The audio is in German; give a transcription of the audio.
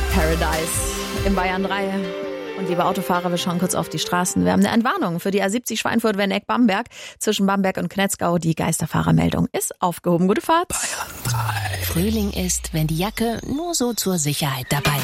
Paradise im Bayern 3. Und liebe Autofahrer, wir schauen kurz auf die Straßen. Wir haben eine Entwarnung für die A70 Schweinfurt-Werneck-Bamberg zwischen Bamberg und Knetzgau. Die Geisterfahrermeldung ist aufgehoben. Gute Fahrt. Bayern 3. Frühling ist, wenn die Jacke nur so zur Sicherheit dabei ist.